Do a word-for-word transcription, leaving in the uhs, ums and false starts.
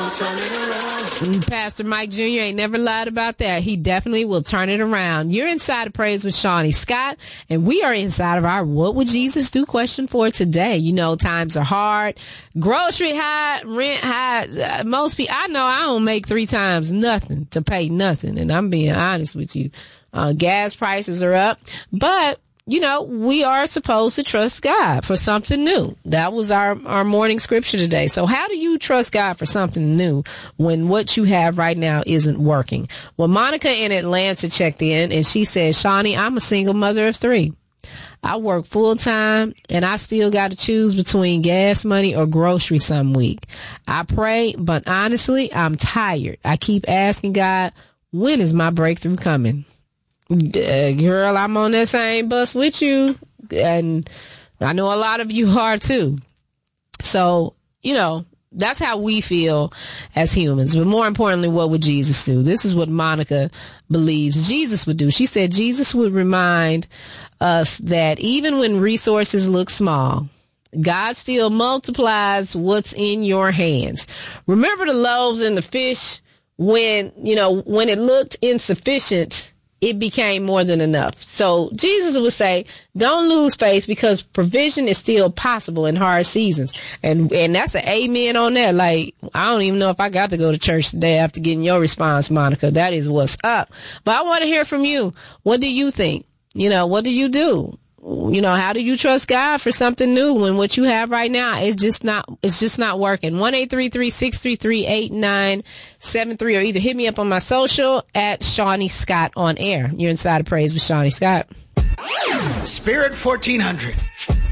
Pastor Mike Junior ain't never lied about that. He definitely will turn it around. You're inside of Praise with Shawnee Scott, and we are inside of our What Would Jesus Do question for today. You know, times are hard. Grocery high, rent high. Uh, most people, I know I don't make three times nothing to pay nothing, and I'm being honest with you. Uh, gas prices are up, but you know, we are supposed to trust God for something new. That was our, our morning scripture today. So how do you trust God for something new when what you have right now isn't working? Well, Monica in Atlanta checked in and she said, Shawnee, I'm a single mother of three. I work full time and I still got to choose between gas money or groceries some week. I pray, but honestly, I'm tired. I keep asking God, when is my breakthrough coming? Uh, girl, I'm on that same bus with you, and I know a lot of you are too. So, you know, that's how we feel as humans. But more importantly, what would Jesus do? This is what Monica believes Jesus would do. She said Jesus would remind us that even when resources look small, God still multiplies what's in your hands. Remember the loaves and the fish when, you know, when it looked insufficient, it became more than enough. So Jesus would say, don't lose faith because provision is still possible in hard seasons. And and that's an amen on that. Like, I don't even know if I got to go to church today after getting your response, Monica. That is what's up. But I want to hear from you. What do you think? You know, what do you do? You know, how do you trust God for something new when what you have right now is just not, it's just not working? one eight three three, six three three, eight nine seven three, or either hit me up on my social at Shawnee Scott on air. You're inside of Praise with Shawnee Scott. Spirit fourteen hundred.